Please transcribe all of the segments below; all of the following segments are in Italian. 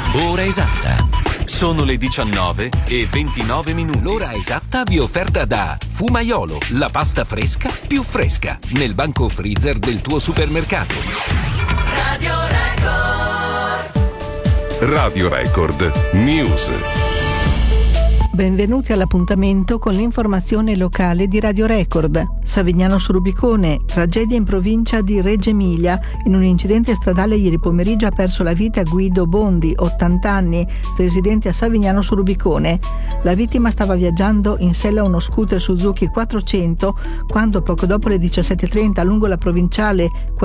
Ora esatta. Sono le 19:29. L'ora esatta vi è offerta da Fumaiolo, la pasta fresca più fresca, nel banco freezer del tuo supermercato. Radio Record. Radio Record News. Benvenuti all'appuntamento con l'informazione locale di Radio Record. Savignano sul Rubicone, tragedia in provincia di Reggio Emilia. In un incidente stradale ieri pomeriggio ha perso la vita Guido Bondi, 80 anni, residente a Savignano sul Rubicone. La vittima stava viaggiando in sella a uno scooter Suzuki 400 quando poco dopo le 17:30 lungo la provinciale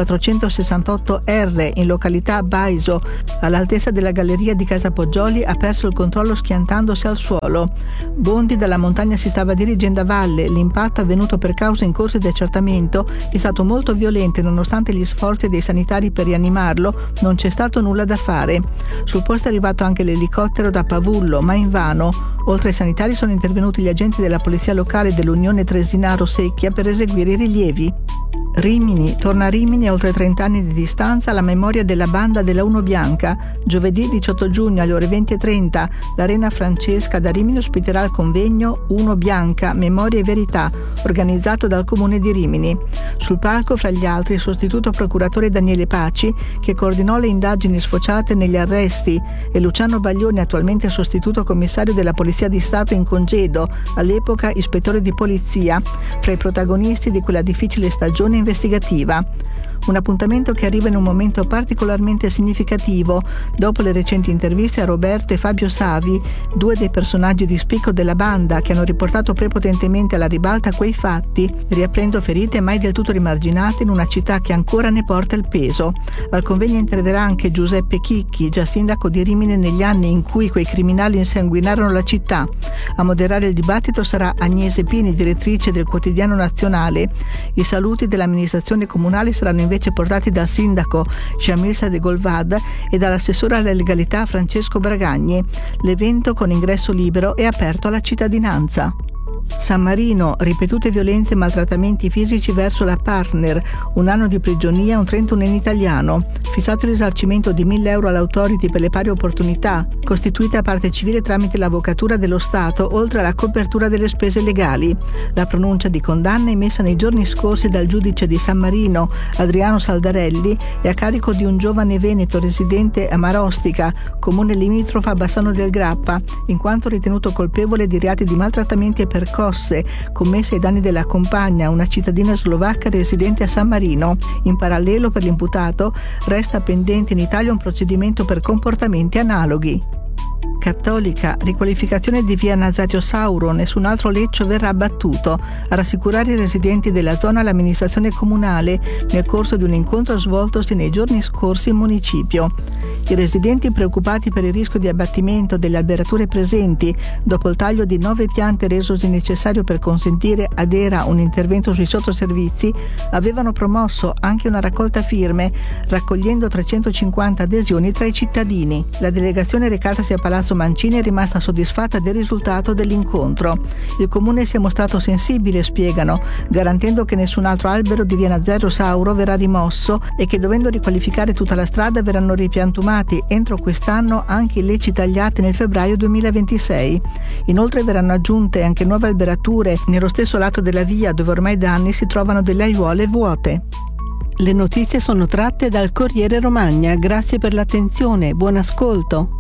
468R in località Baiso, all'altezza della galleria di Casa Poggioli, ha perso il controllo schiantandosi al suolo. Bondi dalla montagna si stava dirigendo a valle. L'impatto, avvenuto per causa in corso di accertamento, è stato molto violento e nonostante gli sforzi dei sanitari per rianimarlo non c'è stato nulla da fare. Sul posto è arrivato anche l'elicottero da Pavullo, ma invano. Oltre ai sanitari sono intervenuti gli agenti della polizia locale dell'Unione Tresinaro Secchia per eseguire i rilievi. Rimini, torna a Rimini a oltre 30 anni di distanza la memoria della banda della Uno Bianca. Giovedì 18 giugno alle ore 20:30 l'Arena Francesca da Rimini ospiterà il convegno Uno Bianca, Memoria e Verità, organizzato dal Comune di Rimini. Sul palco, fra gli altri, il sostituto procuratore Daniele Paci, che coordinò le indagini sfociate negli arresti, e Luciano Baglioni, attualmente sostituto commissario della Polizia di Stato in congedo, all'epoca ispettore di polizia, fra i protagonisti di quella difficile stagione investigativa. Un appuntamento che arriva in un momento particolarmente significativo, dopo le recenti interviste a Roberto e Fabio Savi, due dei personaggi di spicco della banda, che hanno riportato prepotentemente alla ribalta quei fatti, riaprendo ferite mai del tutto rimarginate in una città che ancora ne porta il peso. Al convegno interverrà anche Giuseppe Chicchi, già sindaco di Rimini negli anni in cui quei criminali insanguinarono la città. A moderare il dibattito sarà Agnese Pini, direttrice del Quotidiano Nazionale. I saluti dell'amministrazione comunale saranno invece portati dal sindaco Jamil Sadegolvad e dall'assessore alla legalità Francesco Bragagni. L'evento, con ingresso libero, è aperto alla cittadinanza. San Marino, ripetute violenze e maltrattamenti fisici verso la partner, 1 anno di prigionia a un 31enne italiano, fissato il risarcimento di 1.000 euro all'Authority per le pari opportunità, costituita a parte civile tramite l'Avvocatura dello Stato, oltre alla copertura delle spese legali. La pronuncia di condanna emessa nei giorni scorsi dal giudice di San Marino, Adriano Saldarelli, è a carico di un giovane veneto residente a Marostica, comune limitrofa a Bassano del Grappa, in quanto ritenuto colpevole di reati di maltrattamenti e percosse commessi ai danni della compagna, una cittadina slovacca residente a San Marino. In parallelo, per l'imputato resta pendente in Italia un procedimento per comportamenti analoghi. Cattolica, riqualificazione di via Nazario Sauro, nessun altro leccio verrà abbattuto. A rassicurare i residenti della zona l'amministrazione comunale nel corso di un incontro svoltosi nei giorni scorsi in municipio. I residenti, preoccupati per il rischio di abbattimento delle alberature presenti dopo il taglio di 9 piante resosi necessario per consentire ad ERA un intervento sui sottoservizi, avevano promosso anche una raccolta firme, raccogliendo 350 adesioni tra i cittadini. La delegazione recatasi a Palazzo Mancini è rimasta soddisfatta del risultato dell'incontro. Il comune si è mostrato sensibile, spiegano, garantendo che nessun altro albero di via Nazario Sauro verrà rimosso e che, dovendo riqualificare tutta la strada, verranno ripiantumati entro quest'anno anche i lecci tagliati nel febbraio 2026. Inoltre verranno aggiunte anche nuove alberature nello stesso lato della via, dove ormai da anni si trovano delle aiuole vuote. Le notizie sono tratte dal Corriere Romagna. Grazie per l'attenzione, buon ascolto.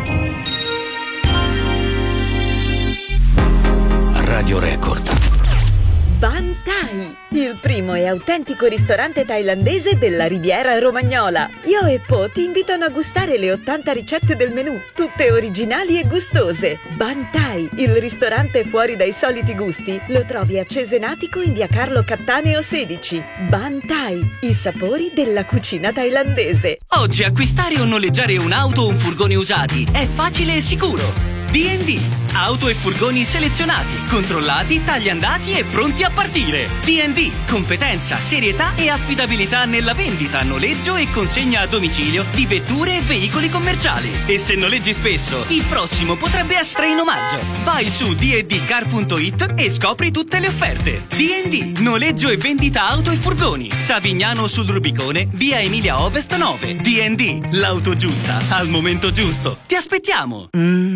Radio Record. Ban Thai, il primo e autentico ristorante thailandese della Riviera Romagnola. Io e Po ti invitano a gustare le 80 ricette del menù, tutte originali e gustose. Ban Thai, il ristorante fuori dai soliti gusti, lo trovi a Cesenatico in via Carlo Cattaneo 16. Ban Thai, i sapori della cucina thailandese. Oggi acquistare o noleggiare un'auto o un furgone usati è facile e sicuro. D&D. auto e furgoni selezionati, controllati, tagliandati e pronti a partire. D&D, competenza, serietà e affidabilità nella vendita, noleggio e consegna a domicilio di vetture e veicoli commerciali. E se noleggi spesso, il prossimo potrebbe essere in omaggio. Vai su dndcar.it e scopri tutte le offerte. D&D, noleggio e vendita auto e furgoni. Savignano sul Rubicone, via Emilia Ovest 9. D&D, l'auto giusta al momento giusto. Ti aspettiamo.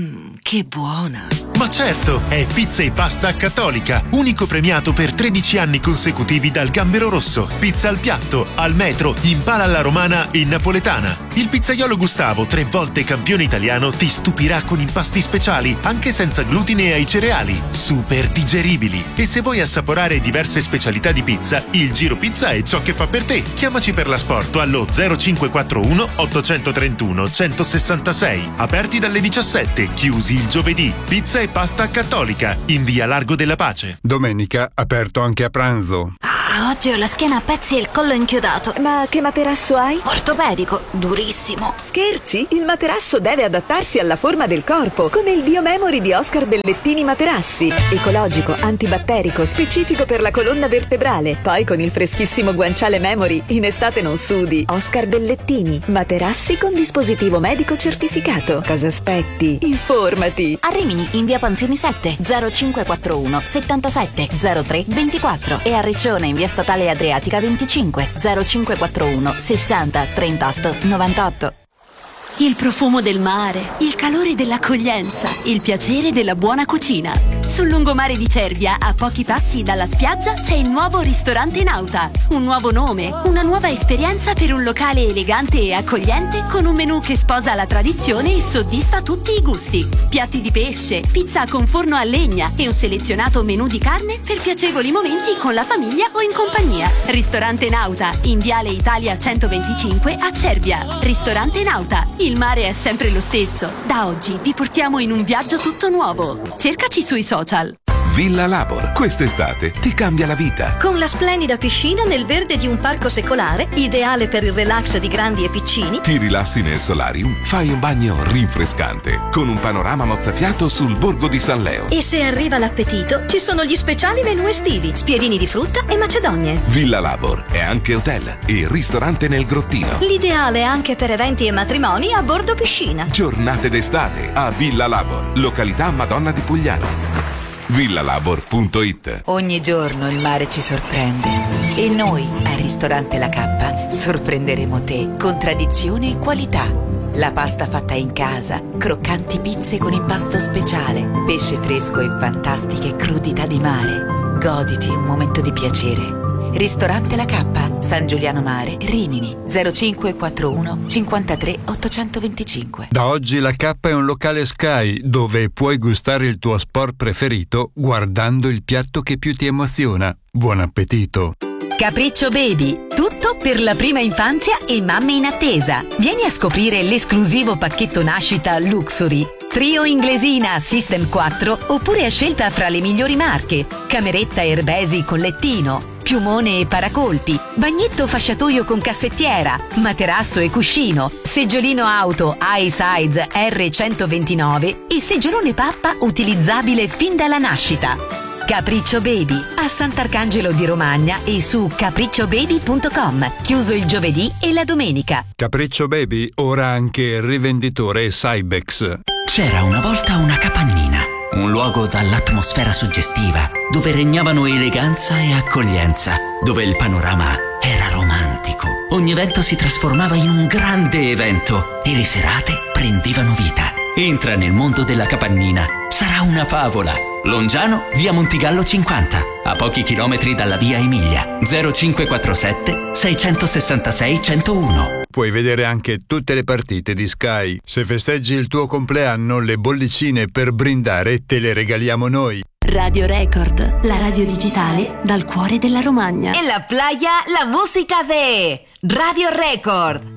Che buona. Ma certo, è Pizza e Pasta Cattolica, unico premiato per 13 anni consecutivi dal Gambero Rosso. Pizza al piatto, al metro, in pala alla romana e napoletana. Il pizzaiolo Gustavo, 3 volte campione italiano, ti stupirà con impasti speciali, anche senza glutine ai cereali, super digeribili. E se vuoi assaporare diverse specialità di pizza, il Giro Pizza è ciò che fa per te. Chiamaci per l'asporto allo 0541 831 166. Aperti dalle 17, chiusi il giovedì. Pizza e Pasta Cattolica, in via Largo della Pace. Domenica aperto anche a pranzo. Oggi ho la schiena a pezzi e il collo inchiodato. Ma che materasso hai? Ortopedico, durissimo. Scherzi? Il materasso deve adattarsi alla forma del corpo, come il Biomemory di Oscar Bellettini Materassi. Ecologico, antibatterico, specifico per la colonna vertebrale. Poi con il freschissimo guanciale Memory, in estate non sudi. Oscar Bellettini, materassi con dispositivo medico certificato. Cosa aspetti? Informati. A Rimini, in via Panzini 7, 0541 77 03 24 e a Riccione, in via Statale Adriatica 25, 0541 60 38 98. Il profumo del mare, il calore dell'accoglienza, il piacere della buona cucina. Sul lungomare di Cervia, a pochi passi dalla spiaggia, c'è il nuovo ristorante Nauta. Un nuovo nome, una nuova esperienza per un locale elegante e accogliente con un menù che sposa la tradizione e soddisfa tutti i gusti. Piatti di pesce, pizza con forno a legna e un selezionato menù di carne per piacevoli momenti con la famiglia o in compagnia. Ristorante Nauta, in Viale Italia 125 a Cervia. Ristorante Nauta. Il mare è sempre lo stesso. Da oggi vi portiamo in un viaggio tutto nuovo. Cercaci sui social. Villa Labor, quest'estate ti cambia la vita. Con la splendida piscina nel verde di un parco secolare, ideale per il relax di grandi e piccini. Ti rilassi nel solarium, fai un bagno rinfrescante, con un panorama mozzafiato sul borgo di San Leo. E se arriva l'appetito, ci sono gli speciali menù estivi, spiedini di frutta e macedonie. Villa Labor è anche hotel e ristorante nel grottino. L'ideale anche per eventi e matrimoni a bordo piscina. Giornate d'estate a Villa Labor, località Madonna di Pugliano. villalabor.it. Ogni giorno il mare ci sorprende e noi al ristorante La Cappa sorprenderemo te con tradizione e qualità. La pasta fatta in casa, croccanti pizze con impasto speciale, pesce fresco e fantastiche crudità di mare. Goditi un momento di piacere. Ristorante La Cappa, San Giuliano Mare, Rimini, 0541 53 825. Da oggi La Cappa è un locale Sky dove puoi gustare il tuo sport preferito guardando il piatto che più ti emoziona. Buon appetito! Capriccio Baby, tutto per la prima infanzia e mamme in attesa. Vieni a scoprire l'esclusivo pacchetto nascita Luxury. Trio inglesina System 4 oppure a scelta fra le migliori marche. Cameretta Herbesi con lettino, piumone e paracolpi, bagnetto fasciatoio con cassettiera, materasso e cuscino, seggiolino auto iSize R129 e seggiolone pappa utilizzabile fin dalla nascita. Capriccio Baby a Sant'Arcangelo di Romagna e su capricciobaby.com, chiuso il giovedì e la domenica. Capriccio Baby ora anche rivenditore Cybex. C'era una volta una capannina, un luogo dall'atmosfera suggestiva, dove regnavano eleganza e accoglienza, dove il panorama era romantico. Ogni evento si trasformava in un grande evento e le serate prendevano vita. Entra nel mondo della capannina, sarà una favola. Longiano, via Montigallo 50, a pochi chilometri dalla via Emilia, 0547 666 101. Puoi vedere anche tutte le partite di Sky. Se festeggi il tuo compleanno, le bollicine per brindare te le regaliamo noi. Radio Record, la radio digitale dal cuore della Romagna. En la playa, la música de Radio Record.